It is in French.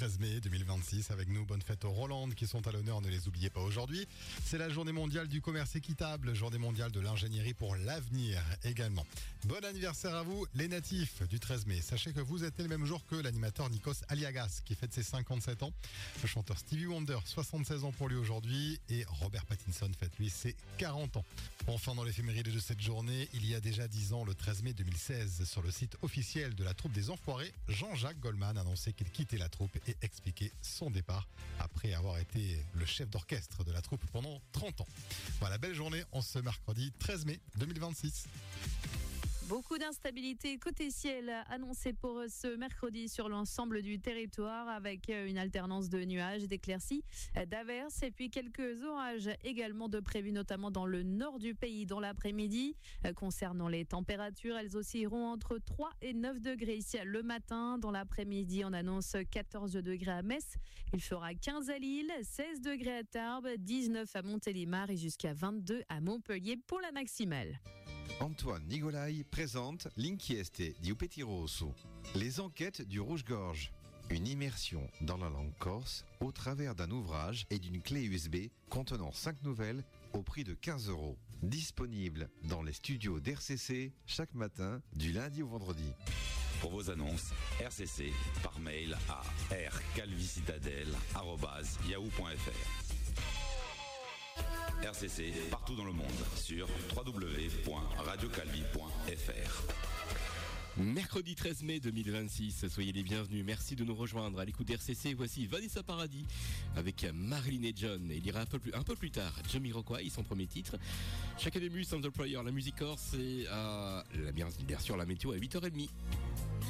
13 mai 2026 avec nous. Bonne fête aux Roland qui sont à l'honneur, ne les oubliez pas aujourd'hui. C'est la journée mondiale du commerce équitable, journée mondiale de l'ingénierie pour l'avenir également. Bon anniversaire à vous, les natifs du 13 mai. Sachez que vous êtes né le même jour que l'animateur Nikos Aliagas qui fête ses 57 ans. Le chanteur Stevie Wonder, 76 ans pour lui aujourd'hui. Et Robert Pattinson fête lui ses 40 ans. Enfin, dans l'éphéméride de cette journée, il y a déjà 10 ans, le 13 mai 2016, sur le site officiel de la troupe des Enfoirés, Jean-Jacques Goldman annonçait qu'il quittait la troupe et expliquait son départ après avoir été le chef d'orchestre de la troupe pendant 30 ans. Voilà, belle journée en ce mercredi 13 mai 2026. Beaucoup d'instabilité côté ciel annoncée pour ce mercredi sur l'ensemble du territoire avec une alternance de nuages, d'éclaircies, d'averses et puis quelques orages également de prévus notamment dans le nord du pays dans l'après-midi. Concernant les températures, elles oscilleront entre 3 et 9 degrés le matin. Dans l'après-midi, on annonce 14 degrés à Metz. Il fera 15 à Lille, 16 degrés à Tarbes, 19 à Montélimar et jusqu'à 22 à Montpellier pour la maximale. Antoine Nigolai présente L'Inchieste di Upeti Rosso, les enquêtes du Rouge-Gorge. Une immersion dans la langue corse au travers d'un ouvrage et d'une clé USB contenant 5 nouvelles au prix de 15 €. Disponible dans les studios d'RCC chaque matin du lundi au vendredi. Pour vos annonces, RCC par mail à rcalvicitadel@yahoo.fr. RCC partout dans le monde sur www.radiocalvi.fr. Mercredi 13 mai 2026, soyez les bienvenus, merci de nous rejoindre à l'écoute RCC. Voici Vanessa Paradis avec Marilyn et John. Il ira un peu plus tard Jamiroquai, son premier titre. Chaque année, Sound of Prayer, la musique corse et bien sûr la météo à 8h30.